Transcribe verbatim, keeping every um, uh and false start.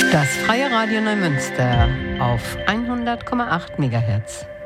Das Freie Radio Neumünster auf hundert Komma acht Megahertz.